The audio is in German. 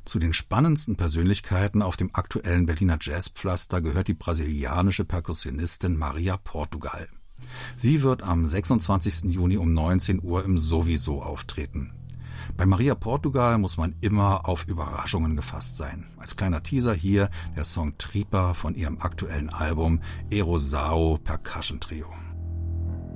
Zu den spannendsten Persönlichkeiten auf dem aktuellen Berliner Jazzpflaster gehört die brasilianische Perkussionistin Maria Portugal. Sie wird am 26. Juni um 19 Uhr im Sowieso auftreten. Bei Maria Portugal muss man immer auf Überraschungen gefasst sein. Als kleiner Teaser hier der Song Tripa von ihrem aktuellen Album Erosao Percussion Trio.